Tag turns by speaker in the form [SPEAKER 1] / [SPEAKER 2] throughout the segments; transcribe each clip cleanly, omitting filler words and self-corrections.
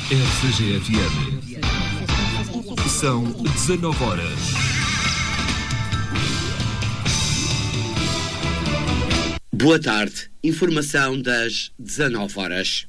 [SPEAKER 1] RCG-FM. São 19 horas.
[SPEAKER 2] Boa tarde. Informação das 19 horas.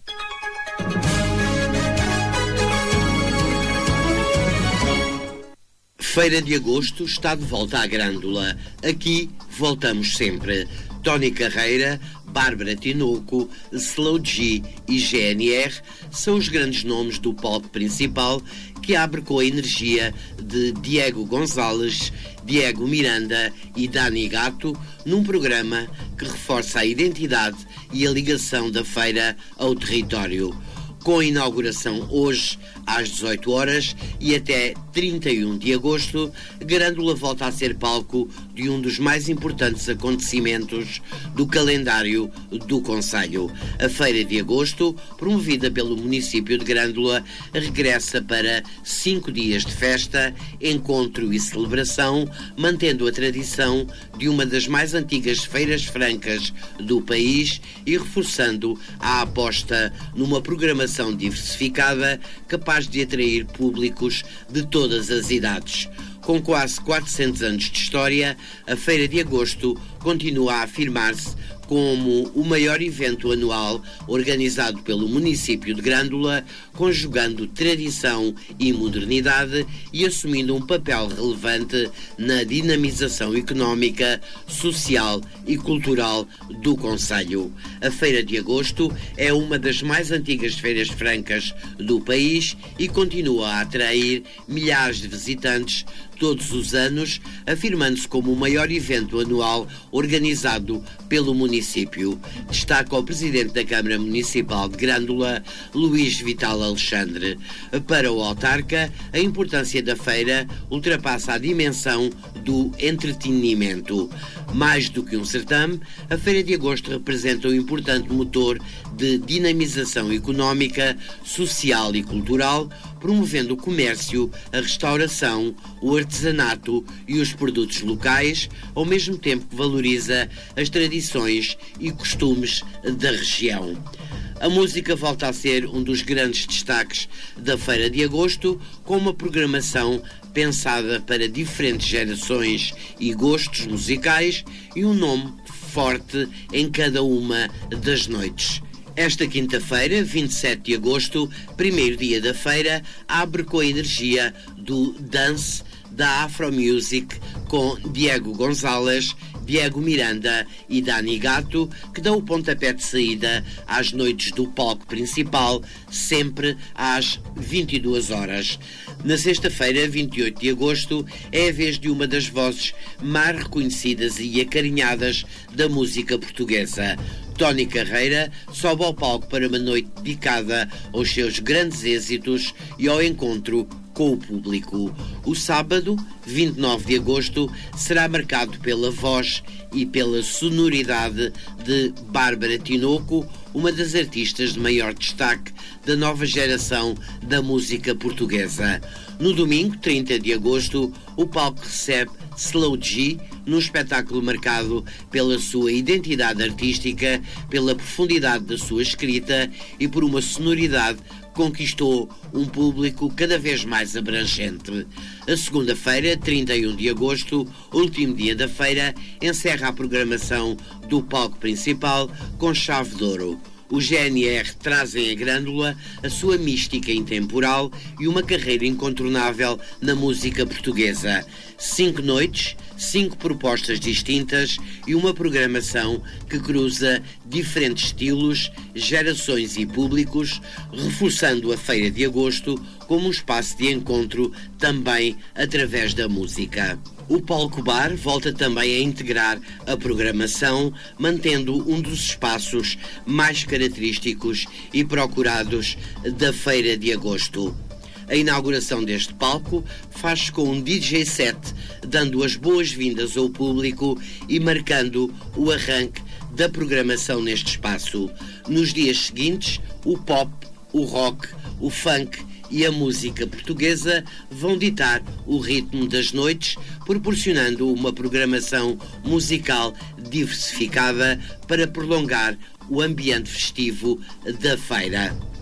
[SPEAKER 2] Feira de Agosto está de volta à Grândola. Aqui voltamos sempre. Tony Carreira, Bárbara Tinoco, Slow G e GNR são os grandes nomes do palco principal, que abre com a energia de Diego Gonzalez, Diego Miranda e Dani Gato, num programa que reforça a identidade e a ligação da feira ao território. Com a inauguração hoje às 18 horas e até 31 de agosto, Grândola volta a ser palco de um dos mais importantes acontecimentos do calendário do concelho. A Feira de Agosto, promovida pelo município de Grândola, regressa para 5 dias de festa, encontro e celebração, mantendo a tradição de uma das mais antigas feiras francas do país e reforçando a aposta numa programação diversificada capaz de atrair públicos de todas as idades. Com quase 400 anos de história, a Feira de Agosto continua a afirmar-se como o maior evento anual organizado pelo município de Grândola, conjugando tradição e modernidade e assumindo um papel relevante na dinamização económica, social e cultural do concelho. A Feira de Agosto é uma das mais antigas feiras francas do país e continua a atrair milhares de visitantes todos os anos, afirmando-se como o maior evento anual organizado pelo município. Destaca o presidente da Câmara Municipal de Grândola, Luís Vital Alexandre. Para o autarca, a importância da feira ultrapassa a dimensão do entretenimento. Mais do que um certame, a Feira de Agosto representa um importante motor de dinamização económica, social e cultural, promovendo o comércio, a restauração, o artesanato e os produtos locais, ao mesmo tempo que valoriza as tradições e costumes da região. A música volta a ser um dos grandes destaques da Feira de Agosto, com uma programação pensada para diferentes gerações e gostos musicais e um nome forte em cada uma das noites. Esta quinta-feira, 27 de agosto, primeiro dia da feira, abre com a energia do dance da Afro Music com Diego Gonzalez, Diego Miranda e Dani Gato, que dão o pontapé de saída às noites do palco principal, sempre às 22 horas. Na sexta-feira, 28 de agosto, é a vez de uma das vozes mais reconhecidas e acarinhadas da música portuguesa. Tony Carreira sobe ao palco para uma noite dedicada aos seus grandes êxitos e ao encontro com o público. O sábado, 29 de agosto, será marcado pela voz e pela sonoridade de Bárbara Tinoco, uma das artistas de maior destaque da nova geração da música portuguesa. No domingo, 30 de agosto, o palco recebe Slow G, num espetáculo marcado pela sua identidade artística, pela profundidade da sua escrita e por uma sonoridade que conquistou um público cada vez mais abrangente. A segunda-feira, 31 de agosto, último dia da feira, encerra a programação do palco principal com chave de ouro. Os GNR trazem a Grândola a sua mística intemporal e uma carreira incontornável na música portuguesa. 5 noites, 5 propostas distintas e uma programação que cruza diferentes estilos, gerações e públicos, reforçando a Feira de Agosto como um espaço de encontro também através da música. O Palco Bar volta também a integrar a programação, mantendo um dos espaços mais característicos e procurados da Feira de Agosto. A inauguração deste palco faz-se com um DJ set, dando as boas-vindas ao público e marcando o arranque da programação neste espaço. Nos dias seguintes, o pop, o rock, o funk e a música portuguesa vão ditar o ritmo das noites, proporcionando uma programação musical diversificada para prolongar o ambiente festivo da feira.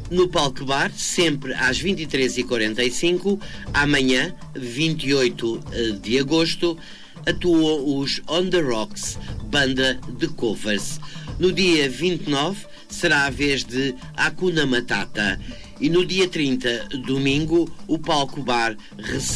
[SPEAKER 2] No Palco Bar, sempre às 23h45, amanhã, 28 de agosto, atuam os On The Rocks, banda de covers. No dia 29 será a vez de Hakuna Matata e no dia 30, domingo, o Palco Bar recebe